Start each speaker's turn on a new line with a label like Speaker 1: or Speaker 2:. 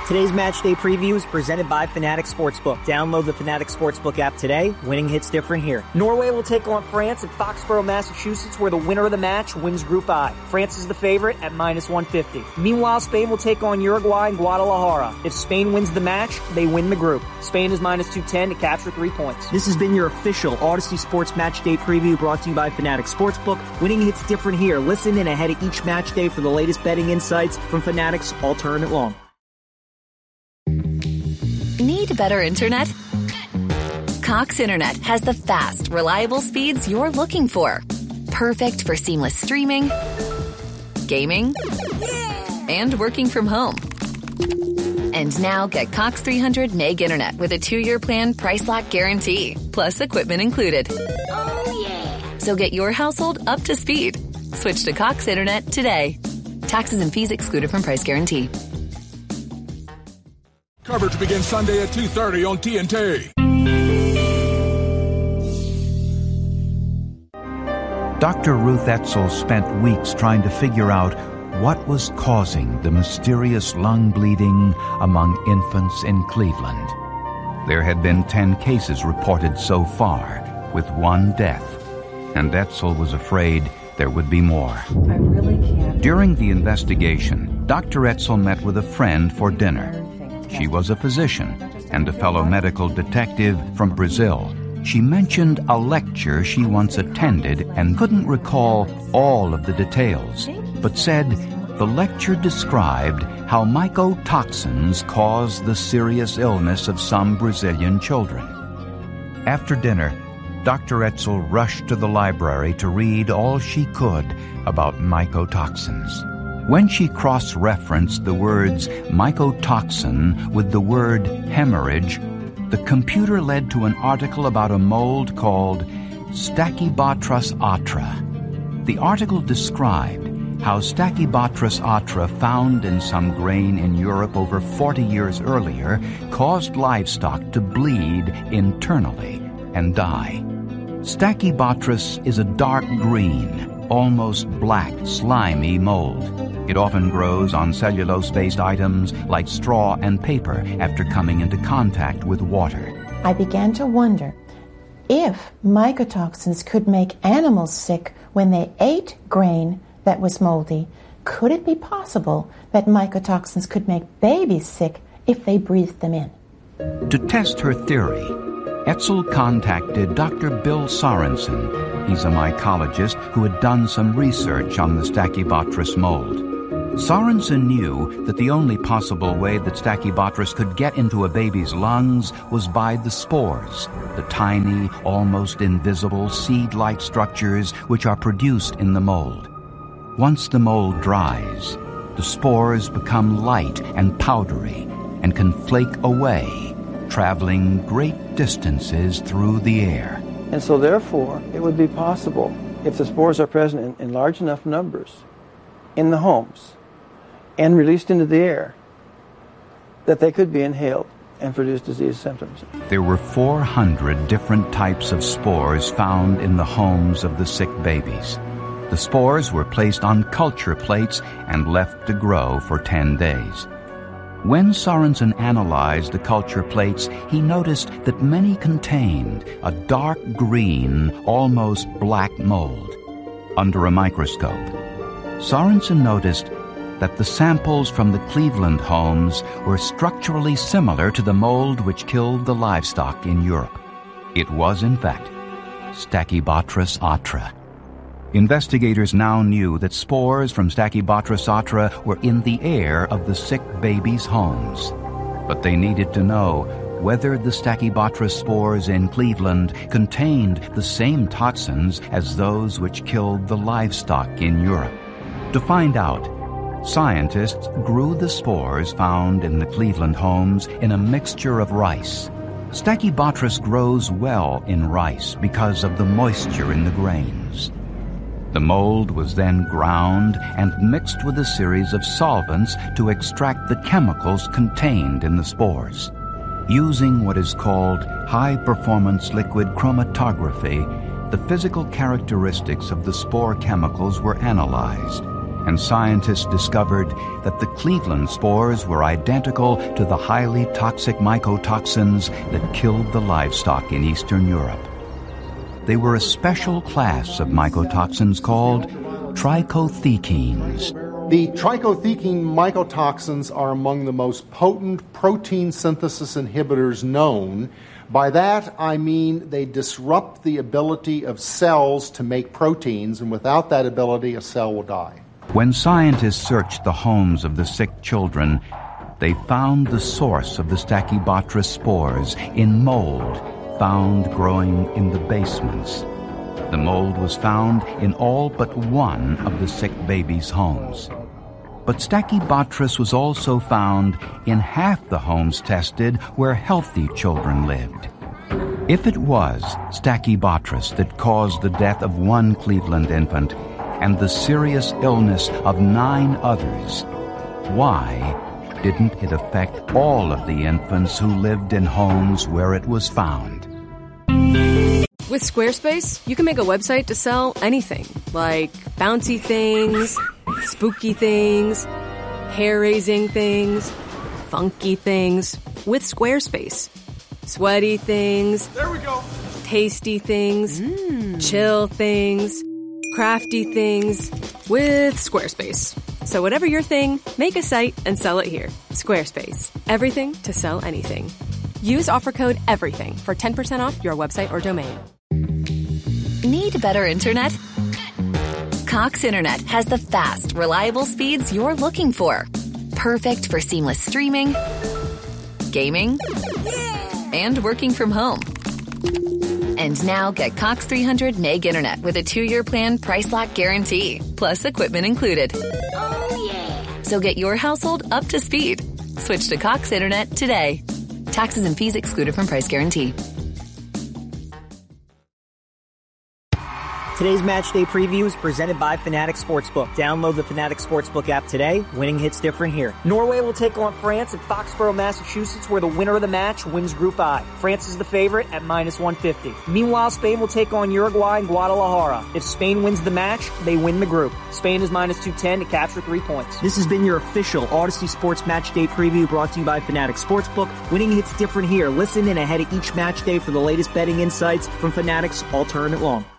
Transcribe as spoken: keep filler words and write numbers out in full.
Speaker 1: Today's match day preview is presented by Fanatics Sportsbook. Download the Fanatics Sportsbook app today. Winning hits different here. Norway will take on France at Foxborough, Massachusetts, where the winner of the match wins Group I. France is the favorite at minus one fifty. Meanwhile, Spain will take on Uruguay in Guadalajara. If Spain wins the match, they win the group. Spain is minus two ten to capture three points. This has been your official Odyssey Sports Match Day preview brought to you by Fanatics Sportsbook. Winning hits different here. Listen in ahead of each match day for the latest betting insights from Fanatics All Tournament Long.
Speaker 2: Need better internet? Cox Internet has the fast, reliable speeds you're looking for. Perfect for seamless streaming, gaming, and working from home. And now get Cox three hundred meg internet with a two-year plan price lock guarantee, plus equipment included. Oh, yeah. So get your household up to speed. Switch to Cox Internet today. Taxes and fees excluded from price guarantee.
Speaker 3: Coverage begins Sunday at two thirty on T N T.
Speaker 4: Doctor Ruth Etzel spent weeks trying to figure out what was causing the mysterious lung bleeding among infants in Cleveland. There had been ten cases reported so far, with one death, and Etzel was afraid there would be more.
Speaker 5: I really can't.
Speaker 4: During the investigation, Doctor Etzel met with a friend for dinner. She was a physician and a fellow medical detective from Brazil. She mentioned a lecture she once attended and couldn't recall all of the details, but said the lecture described how mycotoxins cause the serious illness of some Brazilian children. After dinner, Doctor Etzel rushed to the library to read all she could about mycotoxins. When she cross-referenced the words mycotoxin with the word hemorrhage, the computer led to an article about a mold called Stachybotrys atra. The article described how Stachybotrys atra, found in some grain in Europe over forty years earlier, caused livestock to bleed internally and die. Stachybotrys is a dark green, almost black, slimy mold. It often grows on cellulose-based items like straw and paper after coming into contact with water.
Speaker 5: I began to wonder if mycotoxins could make animals sick when they ate grain that was moldy. Could it be possible that mycotoxins could make babies sick if they breathed them in?
Speaker 4: To test her theory, Etzel contacted Doctor Bill Sorensen. He's a mycologist who had done some research on the Stachybotrys mold. Sorensen knew that the only possible way that Stachybotrys could get into a baby's lungs was by the spores, the tiny, almost invisible seed-like structures which are produced in the mold. Once the mold dries, the spores become light and powdery and can flake away, traveling great distances through the air.
Speaker 6: And so therefore, it would be possible, if the spores are present in, in large enough numbers in the homes and released into the air, that they could be inhaled and produce disease symptoms.
Speaker 4: There were four hundred different types of spores found in the homes of the sick babies. The spores were placed on culture plates and left to grow for ten days. When Sorensen analyzed the culture plates, he noticed that many contained a dark green, almost black mold. Under a microscope, Sorensen noticed that the samples from the Cleveland homes were structurally similar to the mold which killed the livestock in Europe. It was, in fact, Stachybotrys atra. Investigators now knew that spores from Stachybotrys atra were in the air of the sick babies' homes. But they needed to know whether the Stachybotrys spores in Cleveland contained the same toxins as those which killed the livestock in Europe. To find out, scientists grew the spores found in the Cleveland homes in a mixture of rice. Stachybotrys grows well in rice because of the moisture in the grains. The mold was then ground and mixed with a series of solvents to extract the chemicals contained in the spores. Using what is called high-performance liquid chromatography, the physical characteristics of the spore chemicals were analyzed. and scientists discovered that the Cleveland spores were identical to the highly toxic mycotoxins that killed the livestock in Eastern Europe. They were a special class of mycotoxins called trichothecenes.
Speaker 7: The trichothecene mycotoxins are among the most potent protein synthesis inhibitors known. By that, I mean they disrupt the ability of cells to make proteins, and without that ability, a cell will die.
Speaker 4: When scientists searched the homes of the sick children, they found the source of the Stachybotrys spores in mold found growing in the basements. The mold was found in all but one of the sick babies' homes. But Stachybotrys was also found in half the homes tested where healthy children lived. If it was Stachybotrys that caused the death of one Cleveland infant and the serious illness of nine others, why didn't it affect all of the infants who lived in homes where it was found?
Speaker 8: With Squarespace, you can make a website to sell anything, like bouncy things, spooky things, hair-raising things, funky things, with Squarespace. Sweaty things.
Speaker 3: There we go.
Speaker 8: Tasty things. Mm. Chill things. Crafty things. With Squarespace. So whatever your thing, make a site and sell it here. Squarespace. Everything to sell anything. Use offer code EVERYTHING for ten percent off your website or domain.
Speaker 2: Need better internet? Cox Internet has the fast, reliable speeds you're looking for. Perfect for seamless streaming, gaming, and working from home. And now get Cox three hundred meg internet with a two-year plan price lock guarantee, plus equipment included. Oh, yeah. So get your household up to speed. Switch to Cox Internet today. Taxes and fees excluded from price guarantee.
Speaker 1: Today's match day preview is presented by Fanatics Sportsbook. Download the Fanatics Sportsbook app today. Winning hits different here. Norway will take on France at Foxborough, Massachusetts, where the winner of the match wins Group I. France is the favorite at minus one fifty. Meanwhile, Spain will take on Uruguay in Guadalajara. If Spain wins the match, they win the group. Spain is minus two ten to capture three points. This has been your official Odyssey Sports Match Day preview brought to you by Fanatics Sportsbook. Winning hits different here. Listen in ahead of each match day for the latest betting insights from Fanatics all tournament long.